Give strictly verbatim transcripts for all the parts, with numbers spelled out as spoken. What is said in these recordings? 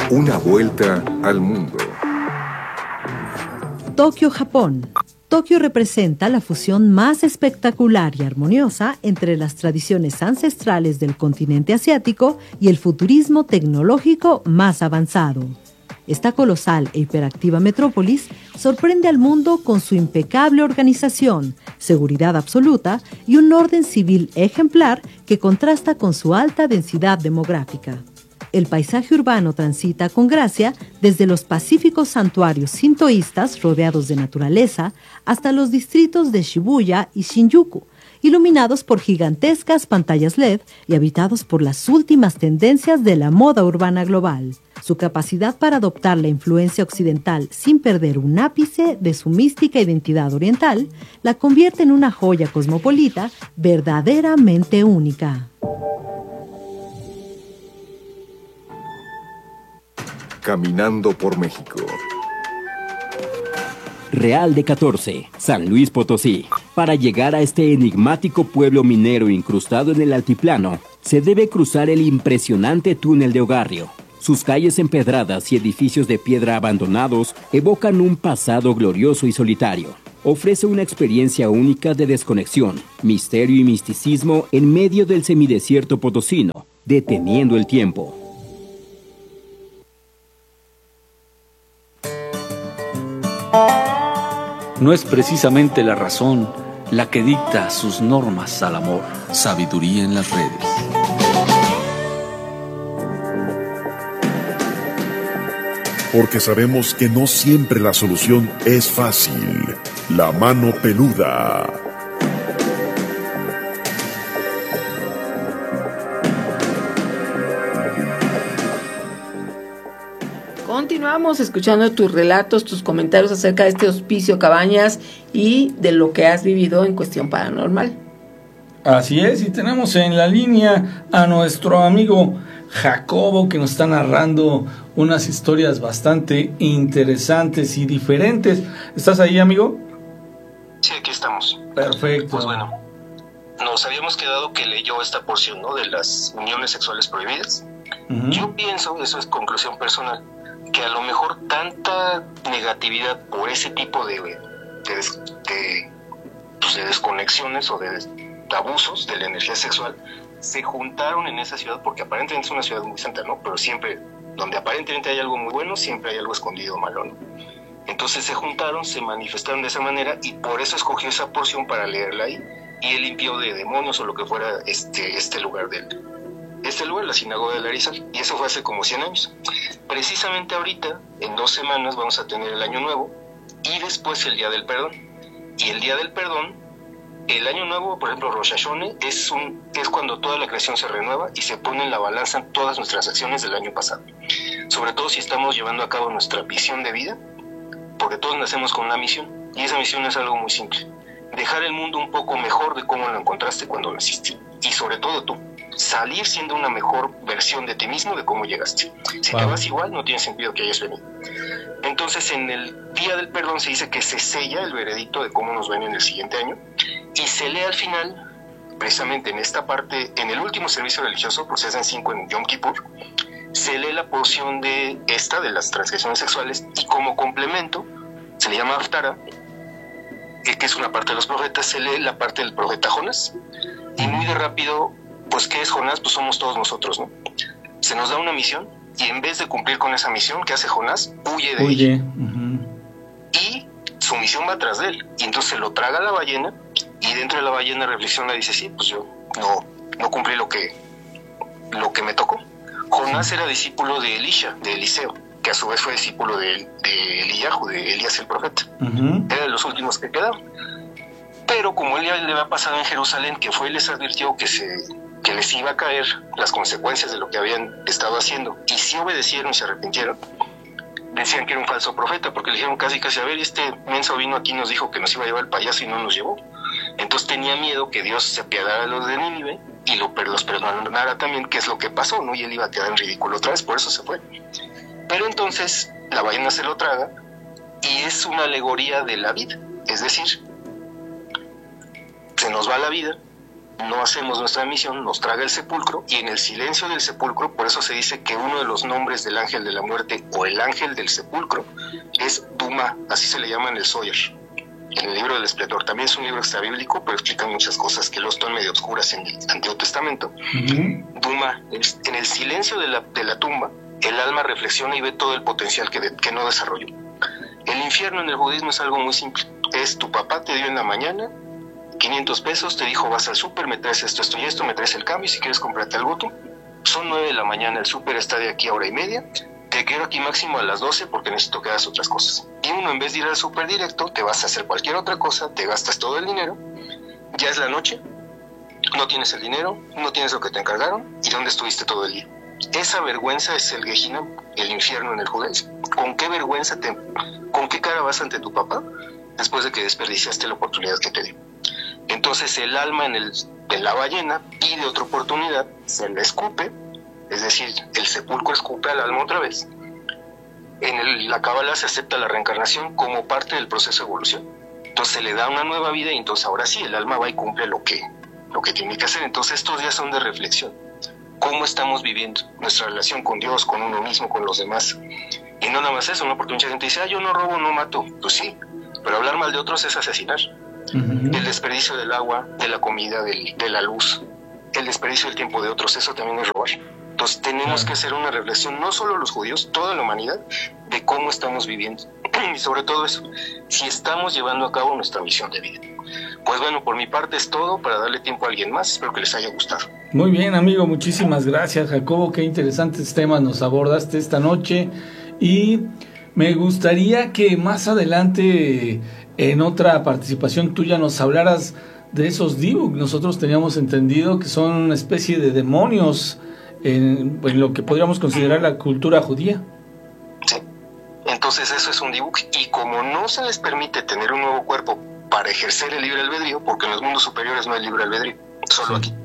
Una vuelta al mundo. Tokio, Japón. Tokio representa la fusión más espectacular y armoniosa entre las tradiciones ancestrales del continente asiático y el futurismo tecnológico más avanzado. Esta colosal e hiperactiva metrópolis sorprende al mundo con su impecable organización, seguridad absoluta y un orden civil ejemplar que contrasta con su alta densidad demográfica. El paisaje urbano transita con gracia desde los pacíficos santuarios sintoístas rodeados de naturaleza hasta los distritos de Shibuya y Shinjuku, iluminados por gigantescas pantallas L E D y habitados por las últimas tendencias de la moda urbana global. Su capacidad para adoptar la influencia occidental sin perder un ápice de su mística identidad oriental la convierte en una joya cosmopolita verdaderamente única. Caminando por México. Real de catorce, San Luis Potosí. Para llegar a este enigmático pueblo minero incrustado en el altiplano, se debe cruzar el impresionante túnel de Ogarrio. Sus calles empedradas y edificios de piedra abandonados evocan un pasado glorioso y solitario. Ofrece una experiencia única de desconexión, misterio y misticismo en medio del semidesierto potosino, deteniendo el tiempo. No es precisamente la razón la que dicta sus normas al amor. Sabiduría en las redes. Porque sabemos que no siempre la solución es fácil. La mano peluda. Continuamos escuchando tus relatos, tus comentarios acerca de este Hospicio Cabañas y de lo que has vivido en cuestión paranormal. Así es, y tenemos en la línea a nuestro amigo Jacobo, que nos está narrando unas historias bastante interesantes y diferentes. ¿Estás ahí, amigo? Sí, aquí estamos. Perfecto. Pues bueno, nos habíamos quedado que leyó esta porción, ¿no?, de las uniones sexuales prohibidas. Uh-huh. Yo pienso, eso es conclusión personal, que a lo mejor tanta negatividad por ese tipo de, de, de, pues de desconexiones o de, de abusos de la energía sexual se juntaron en esa ciudad, porque aparentemente es una ciudad muy santa, ¿no? Pero siempre, donde aparentemente hay algo muy bueno, siempre hay algo escondido malo, ¿no? Entonces se juntaron, se manifestaron de esa manera y por eso escogió esa porción para leerla ahí, y él limpió de demonios o lo que fuera este, este lugar de él. Este lugar, la sinagoga de Larizal, y eso fue hace como cien años. Precisamente ahorita, en dos semanas, vamos a tener el Año Nuevo y después el Día del Perdón. Y el Día del Perdón, el Año Nuevo, por ejemplo, Rosh Hashanah, es, un, es cuando toda la creación se renueva y se pone en la balanza todas nuestras acciones del año pasado. Sobre todo si estamos llevando a cabo nuestra visión de vida, porque todos nacemos con una misión, y esa misión es algo muy simple: dejar el mundo un poco mejor de cómo lo encontraste cuando naciste. Y sobre todo tú, salir siendo una mejor versión de ti mismo de cómo llegaste. Si wow. te vas igual, no tiene sentido que hayas venido. Entonces, en el Día del Perdón se dice que se sella el veredicto de cómo nos ven en el siguiente año, y se lee al final, precisamente en esta parte, en el último servicio religioso, pues se hacen cinco en Yom Kippur, se lee la porción de esta, de las transgresiones sexuales, y como complemento, se le llama Haftara, que es una parte de los profetas, se lee la parte del profeta Jonás, y muy de rápido, pues ¿qué es Jonás? Pues somos todos nosotros, ¿no? Se nos da una misión, y en vez de cumplir con esa misión, ¿qué hace Jonás? Huye de Huye. ella. Uh-huh. Y su misión va tras de él, y entonces se lo traga la ballena, y dentro de la ballena reflexiona y dice, sí, pues yo no, no cumplí lo que, lo que me tocó. Jonás era discípulo de Elisha, de Eliseo, que a su vez fue discípulo de, de Eliyahu, de Elías el profeta. Uh-huh. Era de los últimos que quedaron. Pero como él ya le había pasado en Jerusalén, que fue y les advirtió que, se, que les iba a caer las consecuencias de lo que habían estado haciendo, y si obedecieron y se arrepintieron, decían que era un falso profeta, porque le dijeron casi casi, a ver, este menso vino aquí y nos dijo que nos iba a llevar el payaso y no nos llevó. Entonces tenía miedo que Dios se apiadara de los de Nínive y lo, los perdonara también, que es lo que pasó, ¿no? Y él iba a quedar en ridículo otra vez, por eso se fue. Pero entonces la ballena se lo traga y es una alegoría de la vida, es decir, se nos va la vida no hacemos nuestra misión, nos traga el sepulcro, y en el silencio del sepulcro, por eso se dice que uno de los nombres del ángel de la muerte o el ángel del sepulcro es Duma, así se le llama en el Zohar, en el libro del Esplendor. También es un libro extrabíblico, pero explica muchas cosas que luego están medio oscuras en el Antiguo Testamento. Uh-huh. Duma, en el silencio de la, de la tumba, el alma reflexiona y ve todo el potencial que, de, que no desarrolló. El infierno en el budismo es algo muy simple. Es tu papá te dio en la mañana quinientos pesos, te dijo vas al súper, me traes esto, esto y esto, me traes el cambio y si quieres comprarte algo tú. Son nueve de la mañana, el súper está de aquí a hora y media, te quiero aquí máximo a las doce porque necesito que hagas otras cosas. Y uno, en vez de ir al súper directo, te vas a hacer cualquier otra cosa, te gastas todo el dinero, ya es la noche, no tienes el dinero, no tienes lo que te encargaron y dónde estuviste todo el día. Esa vergüenza es el Gehinam, el infierno en el judaísmo. ¿Con qué vergüenza te, con qué cara vas ante tu papá después de que desperdiciaste la oportunidad que te dio? Entonces el alma en, el, en la ballena pide otra oportunidad, se la escupe, es decir, el sepulcro escupe al alma otra vez. En el, la cábala se acepta la reencarnación como parte del proceso de evolución. Entonces se le da una nueva vida y entonces ahora sí, el alma va y cumple lo que, lo que tiene que hacer. Entonces estos días son de reflexión. ¿Cómo estamos viviendo nuestra relación con Dios, con uno mismo, con los demás? Y no nada más eso, ¿no? Porque mucha gente dice, ah, yo no robo, no mato. Pues sí, pero hablar mal de otros es asesinar. Uh-huh. El desperdicio del agua, de la comida, del, de la luz, el desperdicio del tiempo de otros, eso también es robar. Entonces tenemos uh-huh. que hacer una reflexión, no solo los judíos, toda la humanidad, de cómo estamos viviendo. Y sobre todo eso, si estamos llevando a cabo nuestra misión de vida. Pues bueno, por mi parte es todo, para darle tiempo a alguien más, espero que les haya gustado. Muy bien, amigo, muchísimas gracias, Jacobo, qué interesantes temas nos abordaste esta noche, y me gustaría que más adelante, en otra participación tuya, nos hablaras de esos Dibuk. Nosotros teníamos entendido que son una especie de demonios en, en lo que podríamos considerar la cultura judía. Sí, entonces eso es un Dibuk, y como no se les permite tener un nuevo cuerpo para ejercer el libre albedrío, porque en los mundos superiores no hay libre albedrío, solo sí. aquí.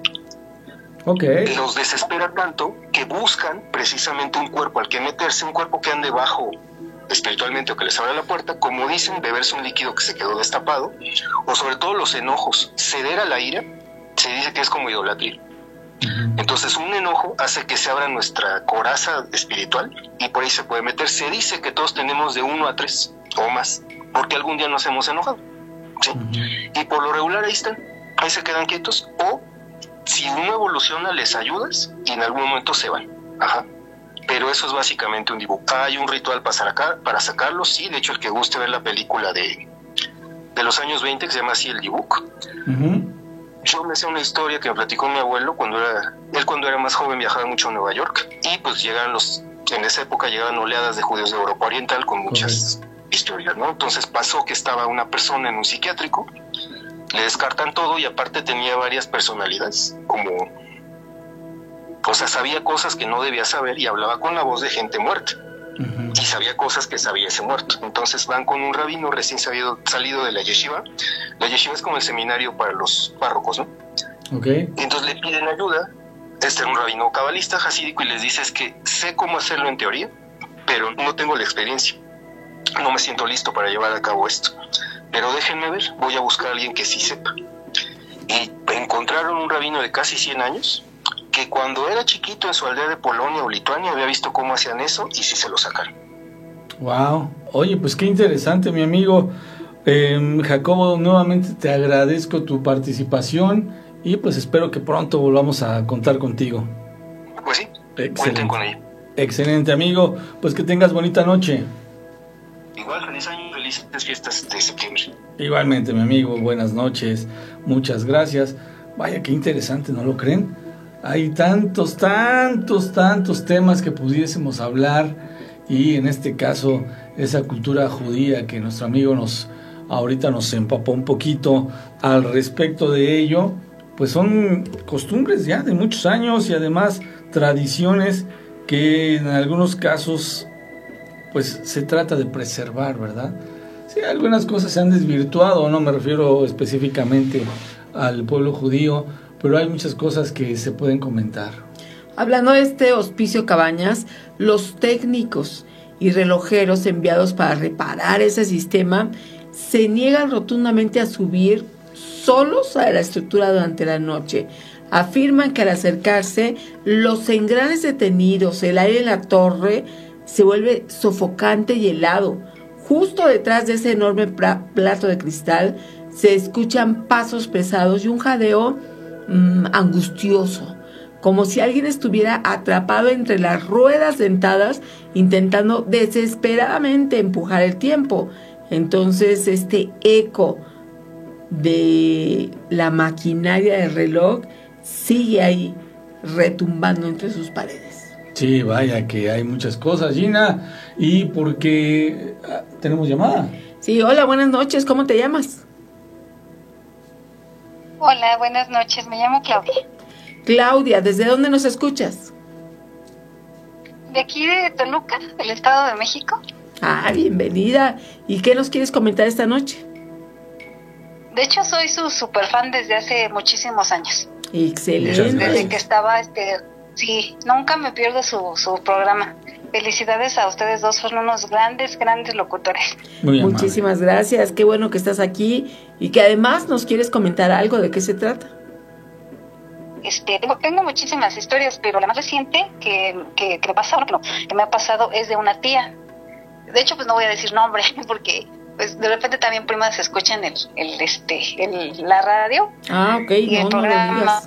Okay. Los desespera tanto que buscan precisamente un cuerpo al que meterse, un cuerpo que ande bajo espiritualmente o que les abra la puerta, como dicen, beberse un líquido que se quedó destapado, o sobre todo los enojos, ceder a la ira, se dice que es como idolatría. Uh-huh. Entonces un enojo hace que se abra nuestra coraza espiritual y por ahí se puede meter. Se dice que todos tenemos de uno a tres o más, porque algún día nos hemos enojado, ¿sí? Uh-huh. Y por lo regular ahí están, ahí se quedan quietos, o si uno evoluciona les ayudas y en algún momento se van. Ajá. Pero eso es básicamente un dibujo. Hay un ritual para, sacar, para sacarlos, sí. De hecho, el que guste ver la película de, de los años veinte, que se llama así El Dibujo. Uh-huh. Yo me sé una historia que me platicó mi abuelo cuando era, él cuando era más joven viajaba mucho a Nueva York y pues llegaban los, en esa época llegaban oleadas de judíos de Europa Oriental con muchas uh-huh. historias, ¿no? Entonces pasó que estaba una persona en un psiquiátrico, le descartan todo y aparte tenía varias personalidades, como, o sea, sabía cosas que no debía saber y hablaba con la voz de gente muerta. Uh-huh. Y sabía cosas que sabía ese muerto. Entonces van con un rabino recién salido, salido de la yeshiva. La yeshiva es como el seminario para los párrocos, ¿no? Okay. Y entonces le piden ayuda. Este es un rabino cabalista jasídico y les dice es que sé cómo hacerlo en teoría, pero no tengo la experiencia. No me siento listo para llevar a cabo esto. Pero déjenme ver, voy a buscar a alguien que sí sepa. Y encontraron un rabino de casi cien años que cuando era chiquito en su aldea de Polonia o Lituania había visto cómo hacían eso y sí se lo sacaron. Wow, oye, pues qué interesante, mi amigo eh, Jacobo, nuevamente te agradezco tu participación y pues espero que pronto volvamos a contar contigo. Pues sí, cuenten con ella. Excelente, amigo, pues que tengas bonita noche. Igual, feliz año, felices fiestas de septiembre. Igualmente, mi amigo, buenas noches, muchas gracias. Vaya, qué interesante, ¿no lo creen? Hay tantos, tantos, tantos temas que pudiésemos hablar y en este caso esa cultura judía que nuestro amigo nos ahorita nos empapó un poquito al respecto de ello, pues son costumbres ya de muchos años y además tradiciones que en algunos casos pues se trata de preservar, ¿verdad? Sí, algunas cosas se han desvirtuado, no me refiero específicamente al pueblo judío, pero hay muchas cosas que se pueden comentar. Hablando de este Hospicio Cabañas, los técnicos y relojeros enviados para reparar ese sistema se niegan rotundamente a subir solos a la estructura durante la noche. Afirman que al acercarse, los engranes detenidos, el aire en la torre se vuelve sofocante y helado. Justo detrás de ese enorme pra- plato de cristal se escuchan pasos pesados y un jadeo mmm, angustioso, como si alguien estuviera atrapado entre las ruedas dentadas intentando desesperadamente empujar el tiempo. Entonces este eco de la maquinaria del reloj sigue ahí retumbando entre sus paredes. Sí, vaya que hay muchas cosas, Gina, y porque ah, tenemos llamada. Sí, hola, buenas noches, ¿cómo te llamas? Hola, buenas noches, me llamo Claudia. Claudia, ¿desde dónde nos escuchas? De aquí de Toluca, del Estado de México. Ah, bienvenida. ¿Y qué nos quieres comentar esta noche? De hecho, soy su super fan desde hace muchísimos años. Excelente. Desde que estaba, este, sí, nunca me pierdo su, su programa. Felicidades a ustedes dos, son unos grandes, grandes locutores. Muy Muchísimas amable. Gracias, qué bueno que estás aquí y que además nos quieres comentar algo, ¿de qué se trata? Este, tengo, tengo muchísimas historias, pero la más reciente que, que, que, me pasa, no, que me ha pasado es de una tía. De hecho, pues no voy a decir nombre, porque pues de repente también primas escuchan el, el, este, el, la radio. Ah, ok, y no, el programa. No lo digas.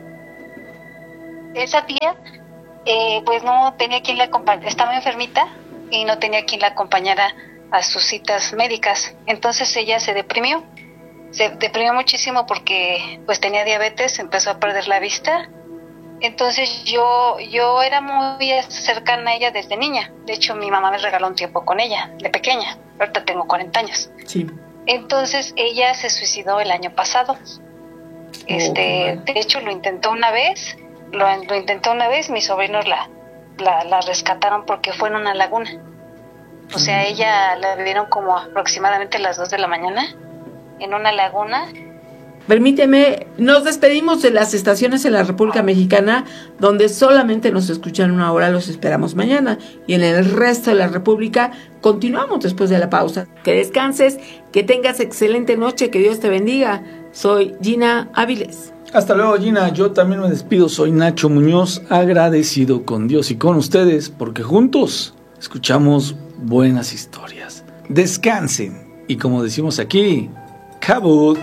Esa tía, eh, pues no tenía quien la acompañara, estaba enfermita y no tenía quien la acompañara a sus citas médicas. Entonces ella se deprimió. Se deprimió muchísimo porque pues tenía diabetes, empezó a perder la vista. Entonces yo yo era muy cercana a ella desde niña. De hecho, mi mamá me regaló un tiempo con ella, de pequeña. Ahorita tengo cuarenta años. Sí. Entonces ella se suicidó el año pasado. Este, oh, de hecho lo intentó una vez, lo, lo intentó una vez, mis sobrinos la, la, la rescataron porque fue en una laguna. O sea, mm. ella la vieron como aproximadamente a las dos de la mañana en una laguna. Permíteme, nos despedimos de las estaciones en la República Mexicana donde solamente nos escuchan una hora, los esperamos mañana, y en el resto de la República continuamos después de la pausa. Que descanses, que tengas excelente noche, que Dios te bendiga. Soy Gina Áviles. Hasta luego, Gina. Yo también me despido, soy Nacho Muñoz, agradecido con Dios y con ustedes porque juntos escuchamos buenas historias. Descansen y como decimos aquí, Kabut.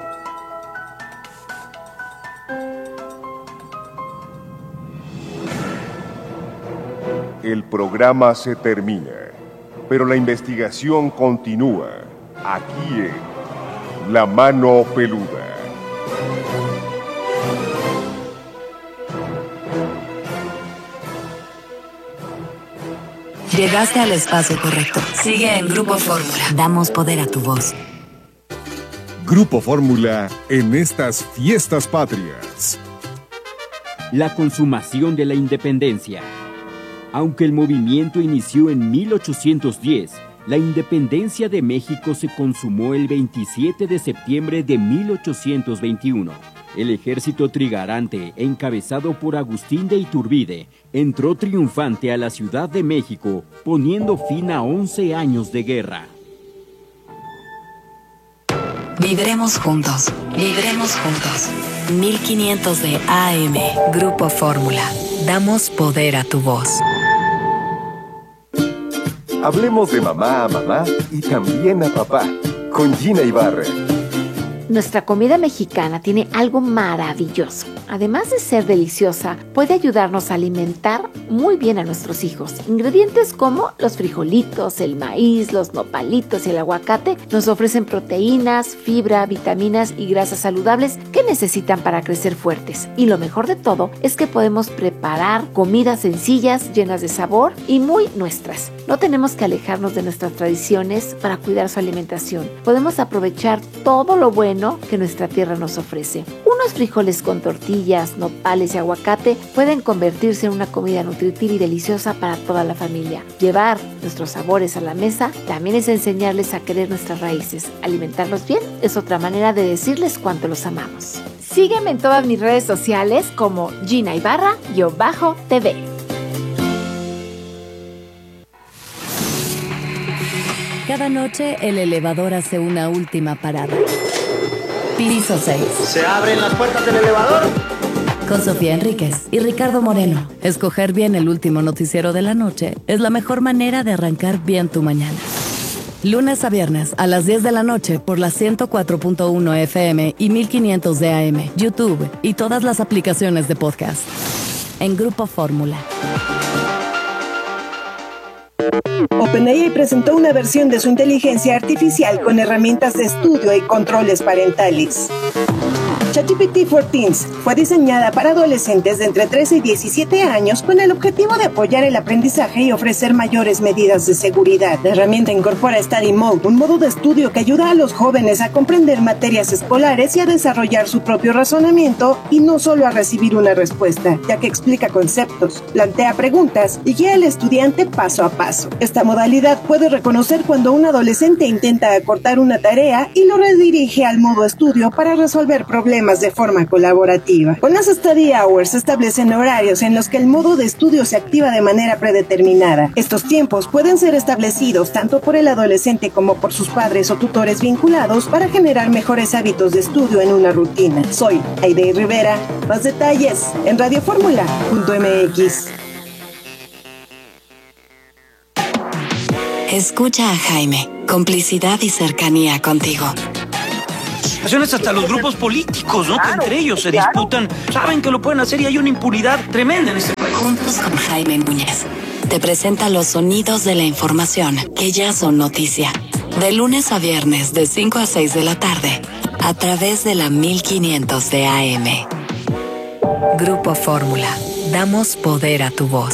El programa se termina, pero la investigación continúa aquí en La Mano Peluda. Llegaste al espacio correcto. Sigue en Grupo Fórmula. Damos poder a tu voz. Grupo Fórmula en estas fiestas patrias. La consumación de la independencia. Aunque el movimiento inició en mil ochocientos diez, la independencia de México se consumó el veintisiete de septiembre de mil ochocientos veintiuno. El ejército trigarante, encabezado por Agustín de Iturbide, entró triunfante a la Ciudad de México, poniendo fin a once años de guerra. Viviremos juntos, viviremos juntos. mil quinientos de A M, Grupo Fórmula. Damos poder a tu voz. Hablemos de mamá a mamá y también a papá, con Gina Ibarra. Nuestra comida mexicana tiene algo maravilloso. Además de ser deliciosa, puede ayudarnos a alimentar muy bien a nuestros hijos. Ingredientes como los frijolitos, el maíz, los nopalitos y el aguacate nos ofrecen proteínas, fibra, vitaminas y grasas saludables que necesitan para crecer fuertes. Y lo mejor de todo es que podemos preparar comidas sencillas, llenas de sabor y muy nuestras. No tenemos que alejarnos de nuestras tradiciones para cuidar su alimentación. Podemos aprovechar todo lo bueno que nuestra tierra nos ofrece. Unos frijoles con tortillas, nopales y aguacate pueden convertirse en una comida nutritiva y deliciosa para toda la familia. Llevar nuestros sabores a la mesa también es enseñarles a querer nuestras raíces. Alimentarlos bien es otra manera de decirles cuánto los amamos. Sígueme en todas mis redes sociales como Gina Ibarra-T V. Cada noche el elevador hace una última parada. Piso seis. ¿Se abren las puertas del elevador? Con Sofía Enríquez y Ricardo Moreno. Escoger bien el último noticiero de la noche es la mejor manera de arrancar bien tu mañana. Lunes a viernes a las diez de la noche por la ciento cuatro punto uno F M y mil quinientos de A M, YouTube y todas las aplicaciones de podcast. En Grupo Fórmula. OpenAI presentó una versión de su inteligencia artificial con herramientas de estudio y controles parentales. ChatGPT for Teens fue diseñada para adolescentes de entre trece y diecisiete años con el objetivo de apoyar el aprendizaje y ofrecer mayores medidas de seguridad. La herramienta incorpora Study Mode, un modo de estudio que ayuda a los jóvenes a comprender materias escolares y a desarrollar su propio razonamiento y no solo a recibir una respuesta, ya que explica conceptos, plantea preguntas y guía al estudiante paso a paso. Esta modalidad puede reconocer cuando un adolescente intenta acortar una tarea y lo redirige al modo estudio para resolver problemas de forma colaborativa. Con las Study Hours se establecen horarios en los que el modo de estudio se activa de manera predeterminada. Estos tiempos pueden ser establecidos tanto por el adolescente como por sus padres o tutores vinculados para generar mejores hábitos de estudio en una rutina. Soy Aide Rivera. Más detalles en radioformula punto m x. Escucha a Jaime. Complicidad y cercanía contigo. Hasta los grupos políticos, ¿no? Que entre ellos se disputan, saben que lo pueden hacer y hay una impunidad tremenda en este país. Juntos con Jaime Núñez, te presenta los sonidos de la información que ya son noticia. De lunes a viernes, de cinco a seis de la tarde, a través de la mil quinientos de A M. Grupo Fórmula. Damos poder a tu voz.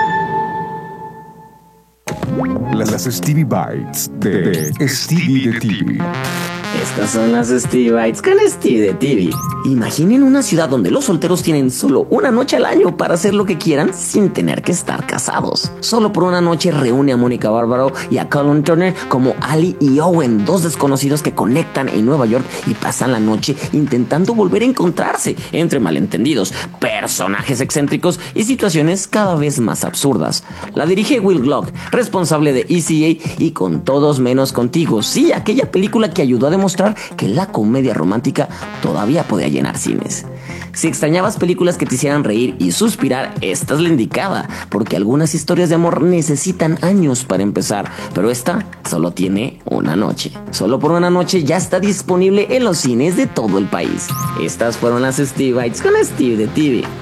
Las Stevie Bites de, de Stevie de T V. Estas son las Stevie Bites con Stevie de T V. Imaginen una ciudad donde los solteros tienen solo una noche al año para hacer lo que quieran sin tener que estar casados. Solo por una noche reúne a Mónica Bárbaro y a Colin Turner como Ali y Owen, dos desconocidos que conectan en Nueva York y pasan la noche intentando volver a encontrarse entre malentendidos, personajes excéntricos y situaciones cada vez más absurdas. La dirige Will Glock, responsable de E C A y Con Todos Menos Contigo. Sí, aquella película que ayudó a demostrar que la comedia romántica todavía podía llenar cines. Si extrañabas películas que te hicieran reír y suspirar, esta es la indicada, porque algunas historias de amor necesitan años para empezar, pero esta solo tiene una noche. Solo por una noche ya está disponible en los cines de todo el país. Estas fueron las Stevie Bites con Steve de T V.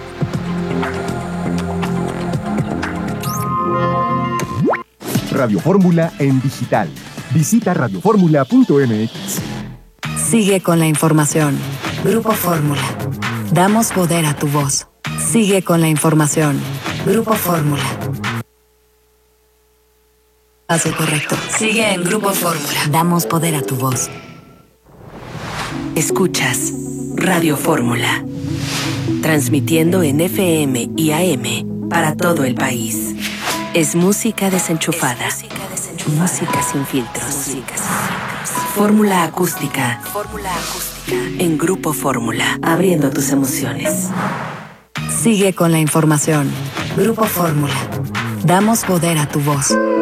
Radio Fórmula en digital. Visita radioformula punto m x. Sigue con la información. Grupo Fórmula. Damos poder a tu voz. Sigue con la información. Grupo Fórmula. Paso correcto. Sigue en Grupo Fórmula. Damos poder a tu voz. Escuchas Radio Fórmula. Transmitiendo en F M y A M para todo el país. Es música desenchufada. Es música desenchufada. Música sin filtros. Música sin filtros. Fórmula acústica. Fórmula acústica. En Grupo Fórmula. Abriendo tus emociones. Sigue con la información. Grupo Fórmula. Damos poder a tu voz.